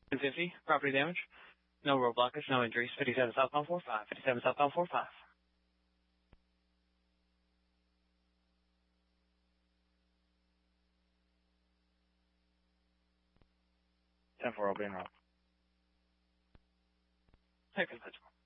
1050, property damage. No road blockage, no injuries. 57 southbound 45. 57 southbound 45. 10-4, being wrong. Hey, good.